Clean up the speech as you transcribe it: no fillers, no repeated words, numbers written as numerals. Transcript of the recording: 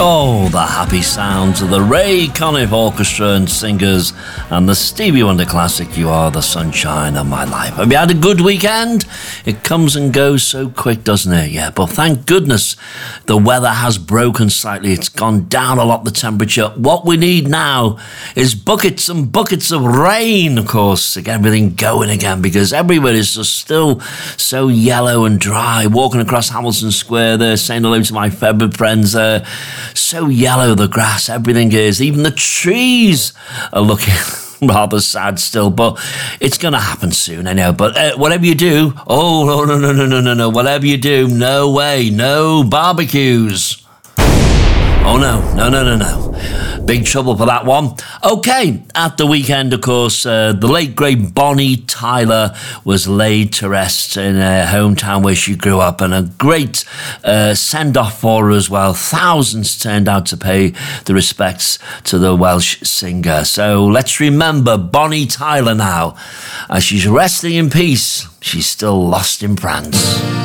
Oh, the happy sounds of the Ray Conniff Orchestra and Singers and the Stevie Wonder classic, You Are the Sunshine of My Life. Have you had a good weekend? It comes and goes so quick, doesn't it? Yeah, but thank goodness the weather has broken slightly. It's gone down a lot, the temperature. What we need now is buckets and buckets of rain, of course, to get everything going again, because everywhere is just still so yellow and dry. Walking across Hamilton Square there, saying hello to my favourite friends there. So yellow, the grass, everything is. Even the trees are looking rather sad still, but it's going to happen soon, I know. But whatever you do, no, whatever you do, no way, no barbecues. Oh, no. Big trouble for that one. Okay, at the weekend, of course, the late, great Bonnie Tyler was laid to rest in her hometown where she grew up, and a great send-off for her as well. Thousands turned out to pay the respects to the Welsh singer. So let's remember Bonnie Tyler now. As she's resting in peace, she's still lost in France.